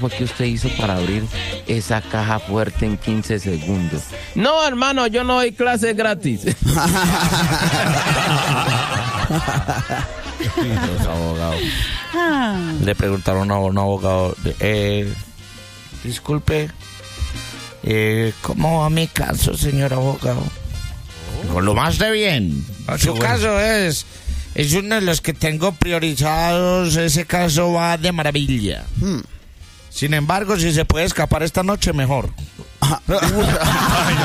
fue que usted hizo para abrir esa caja fuerte en 15 segundos? No, hermano, yo no doy clases gratis. Los abogados. Le preguntaron a un abogado, disculpe, ¿cómo va mi caso, señor abogado? Dijo, lo más de bien. Su caso es uno de los que tengo priorizados. Ese caso va de maravilla. Sin embargo, si se puede escapar esta noche, mejor.